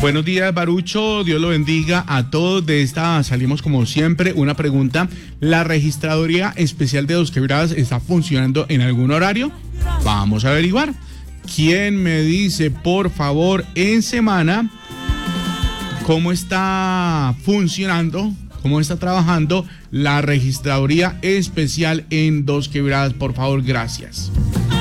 Buenos días, Barucho, Dios lo bendiga a todos. De esta salimos como siempre. Una pregunta, ¿la registraduría especial de Dos Quebradas está funcionando en algún horario? Vamos a averiguar. ¿Quién me dice, por favor, en semana, cómo está funcionando, cómo está trabajando la registraduría especial en Dos Quebradas? Por favor, gracias.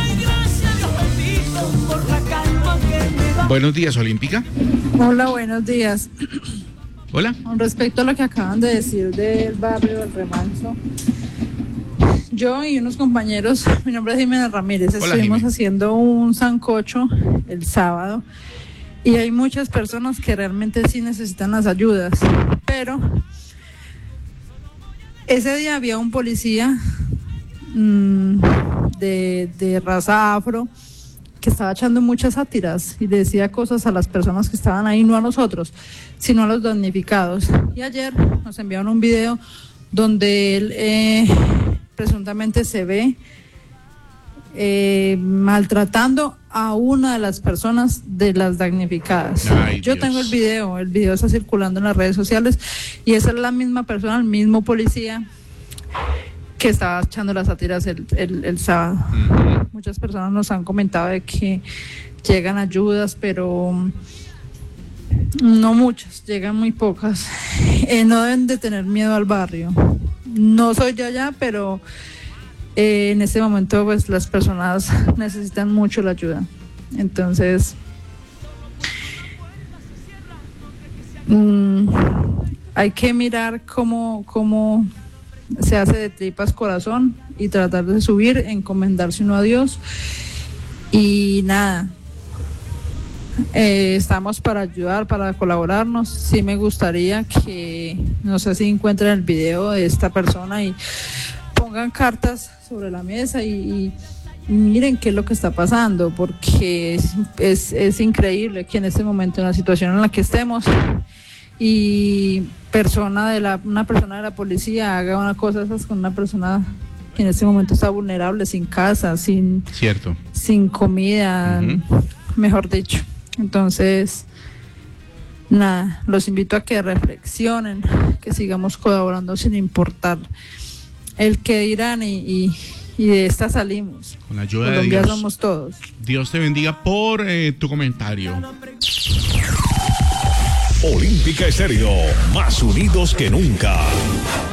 Buenos días, Olímpica. Hola, buenos días. Hola. Con respecto a lo que acaban de decir del barrio del Remanso, yo y unos compañeros, mi nombre es Jimena Ramírez, estuvimos haciendo un sancocho el sábado y hay muchas personas que realmente sí necesitan las ayudas, pero ese día había un policía de raza afro que estaba echando muchas sátiras y decía cosas a las personas que estaban ahí, no a nosotros, sino a los damnificados. Y ayer nos enviaron un video donde él presuntamente se ve maltratando a una de las personas de las damnificadas. Yo tengo el video está circulando en las redes sociales y esa es la misma persona, el mismo policía que estaba echando las sátiras el sábado. Muchas personas nos han comentado de que llegan ayudas, pero no muchas, llegan muy pocas. No deben de tener miedo al barrio. No soy de allá, pero en este momento pues las personas necesitan mucho la ayuda. Entonces, hay que mirar cómo se hace de tripas corazón y tratar de subir, encomendarse uno a Dios y nada, estamos para ayudar, para colaborarnos. Sí me gustaría que, no sé si encuentren el video de esta persona y pongan cartas sobre la mesa y miren qué es lo que está pasando, porque es increíble que en este momento, en la situación en la que estemos, y una persona de la policía haga una cosa esas con una persona que en este momento está vulnerable, sin casa, sin comida, mejor dicho. Entonces, nada, los invito a que reflexionen, que sigamos colaborando sin importar el que dirán y de esta salimos. Con la ayuda Colombia de Dios. Somos todos. Dios te bendiga por tu comentario. Olímpica Estéreo, más unidos que nunca.